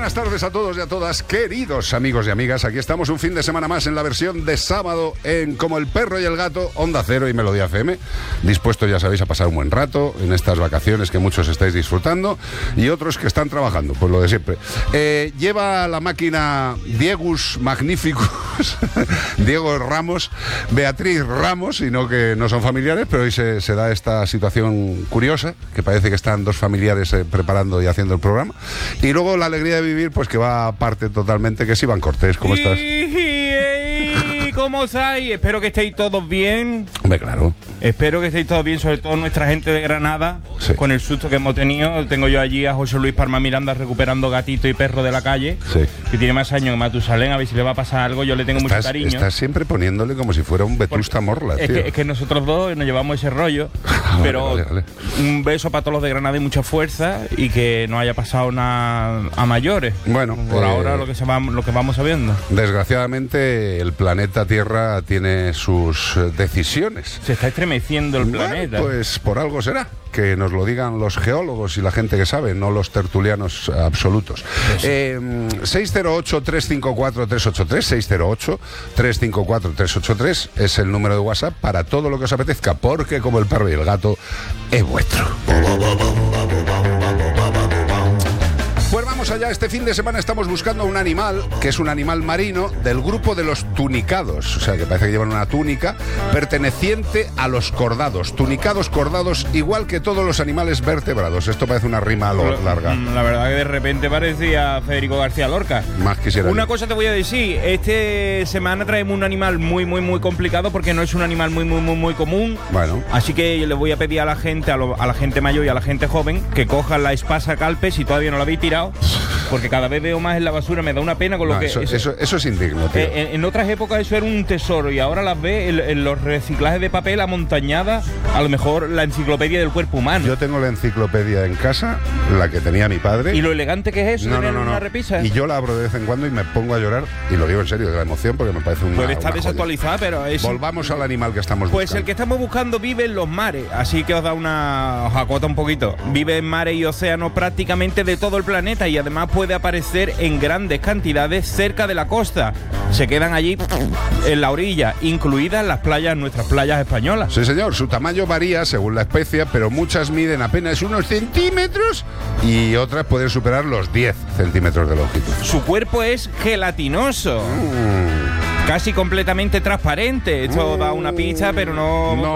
buenas tardes a todos y a todas, queridos amigos y amigas. Aquí estamos un fin de semana más en la versión de sábado en Como el Perro y el Gato, Onda Cero y Melodía FM. Dispuestos, ya sabéis, a pasar un buen rato en estas vacaciones que muchos estáis disfrutando y otros que están trabajando, pues lo de siempre. Lleva la máquina Diegus Magnificus, Diego Ramos, Beatriz Ramos, y no que no son familiares, pero hoy se da esta situación curiosa, que parece que están dos familiares preparando y haciendo el programa. Y luego la alegría de vivir, pues que va aparte totalmente, que es Iván Cortés. ¿Cómo estás? ¿Cómo estáis? Espero que estéis todos bien. Hombre, claro. Espero que estéis todos bien, sobre todo nuestra gente de Granada, sí, con el susto que hemos tenido. Tengo yo allí a José Luis Palma Miranda recuperando gatito y perro de la calle, sí, que tiene más años que Matusalén. A ver si le va a pasar algo. Yo le tengo mucho cariño. Estás siempre poniéndole como si fuera un Vetusta Morla, tío. Es que nosotros dos nos llevamos ese rollo. Pero vale. Un beso para todos los de Granada y mucha fuerza, y que no haya pasado nada a mayores. Bueno, por ahora lo que vamos sabiendo. Desgraciadamente el planeta Tierra tiene sus decisiones. Se está estremeciendo el planeta. Pues por algo será. Que nos lo digan los geólogos y la gente que sabe, no los tertulianos absolutos. 608-354-383, 608-354-383 es el número de WhatsApp para todo lo que os apetezca, porque Como el Perro y el Gato es vuestro. Pues vamos allá, este fin de semana estamos buscando un animal, que es un animal marino del grupo de los tunicados, o sea, que parece que llevan una túnica perteneciente a los cordados. Tunicados, cordados, igual que todos los animales vertebrados. Esto parece una rima larga. La verdad que de repente parecía Federico García Lorca. Más quisiera. Una cosa te voy a decir, esta semana traemos un animal muy complicado, porque no es un animal muy común. Bueno. Así que le voy a pedir a la gente, a la gente mayor y a la gente joven, que cojan la espasa calpe, si todavía no la habéis tirado, porque cada vez veo más en la basura, me da una pena con lo que... Eso es indigno, tío. En otras épocas eso era un tesoro, y ahora las ves en los reciclajes de papel amontañadas, a lo mejor la enciclopedia del cuerpo humano. Yo tengo la enciclopedia en casa, la que tenía mi padre. ¿Y lo elegante que es eso? No. Una repisa. Y yo la abro de vez en cuando y me pongo a llorar, y lo digo en serio, de la emoción, porque me parece una... Puede estar desactualizada, pero es... Volvamos al animal que estamos buscando. Pues buscando. El que estamos buscando vive en los mares, así que os acota un poquito. Vive en mares y océanos prácticamente de todo el planeta, y además puede aparecer en grandes cantidades cerca de la costa. Se quedan allí en la orilla, incluidas nuestras playas españolas. Sí, señor, su tamaño varía según la especie, pero muchas miden apenas unos centímetros y otras pueden superar los 10 centímetros de longitud. Su cuerpo es gelatinoso. Casi completamente transparente. Esto da una pista, pero no